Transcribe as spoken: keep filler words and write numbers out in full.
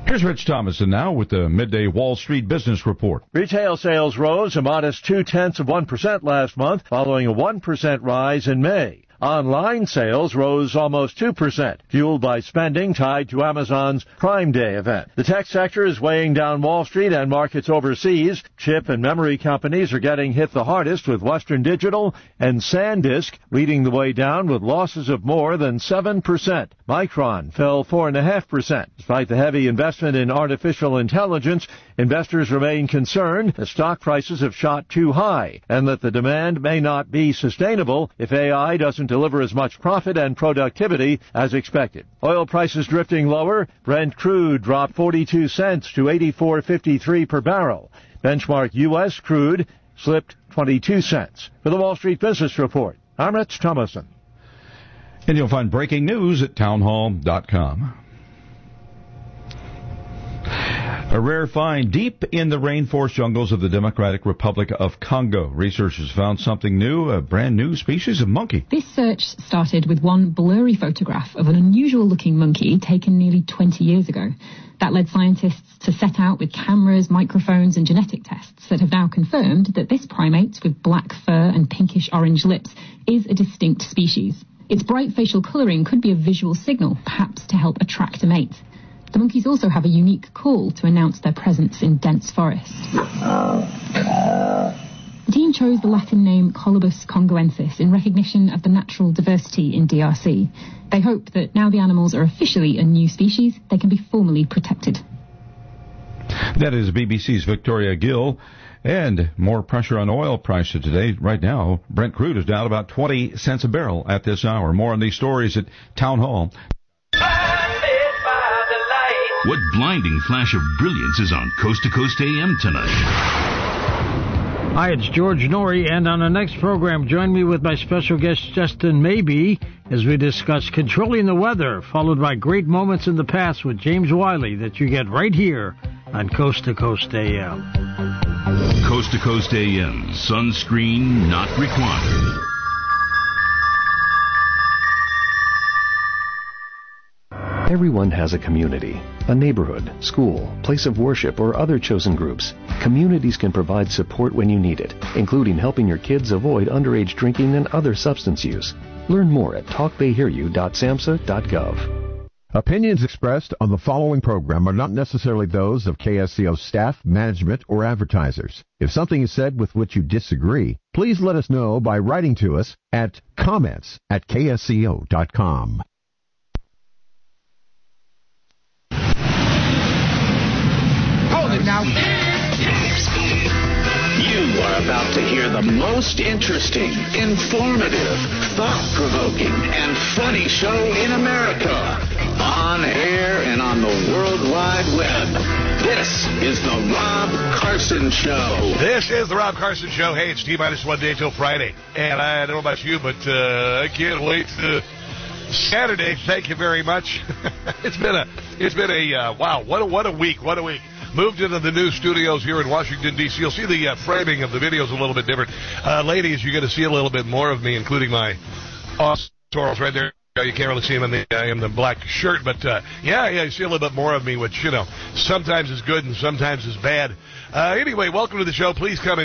Here's Rich Thomason now with the Midday Wall Street Business Report. Retail sales rose a modest two-tenths of one percent last month, following a one percent rise in May. Online sales rose almost two percent, fueled by spending tied to Amazon's Prime Day event. The tech sector is weighing down Wall Street and markets overseas. Chip and memory companies are getting hit the hardest, with Western Digital and SanDisk leading the way down with losses of more than seven percent. Micron fell four point five percent. Despite the heavy investment in artificial intelligence, investors remain concerned that stock prices have shot too high and that the demand may not be sustainable if A I doesn't deliver as much profit and productivity as expected. Oil prices drifting lower. Brent crude dropped forty-two cents to eighty-four fifty-three per barrel. Benchmark U S crude slipped twenty-two cents. For the Wall Street Business Report, I'm Rich Thomason. And you'll find breaking news at townhall dot com. A rare find deep in the rainforest jungles of the Democratic Republic of Congo. Researchers found something new, a brand new species of monkey. This search started with one blurry photograph of an unusual-looking monkey taken nearly twenty years ago. That led scientists to set out with cameras, microphones, and genetic tests that have now confirmed that this primate with black fur and pinkish-orange lips is a distinct species. Its bright facial colouring could be a visual signal, perhaps to help attract a mate. The monkeys also have a unique call to announce their presence in dense forests. The team chose the Latin name Colobus congoensis in recognition of the natural diversity in D R C. They hope that now the animals are officially a new species, they can be formally protected. That is B B C's Victoria Gill. And more pressure on oil prices today. Right now, Brent crude is down about twenty cents a barrel at this hour. More on these stories at Town Hall. What blinding flash of brilliance is on Coast to Coast A M tonight? Hi, it's George Norrie, and on the next program, join me with my special guest, Justin Maybe, as we discuss controlling the weather, followed by great moments in the past with James Wiley that you get right here on Coast to Coast A M. Coast to Coast A M, sunscreen not required. Everyone has a community, a neighborhood, school, place of worship, or other chosen groups. Communities can provide support when you need it, including helping your kids avoid underage drinking and other substance use. Learn more at talk they hear you dot samhsa dot gov. Opinions expressed on the following program are not necessarily those of K S C O staff, management, or advertisers. If something is said with which you disagree, please let us know by writing to us at comments at K S C O dot com. Hold it now. You are about to hear the most interesting, informative, thought-provoking, and funny show in America. On air and on the World Wide Web. This is the Rob Carson Show. This is the Rob Carson Show. Hey, it's T-minus one day till Friday. And I don't know about you, but uh, I can't wait to Saturday. Thank you very much. it's been a, it's been a, uh, wow, what a, what a week, what a week. Moved into the new studios here in Washington, D C You'll see the uh, framing of the videos a little bit different. Uh, ladies, you're going to see a little bit more of me, including my awesome Torals right there. You can't really see him in the, uh, in the black shirt, but uh, yeah, yeah, you see a little bit more of me, which, you know, sometimes is good and sometimes is bad. Uh, anyway, welcome to the show. Please come in.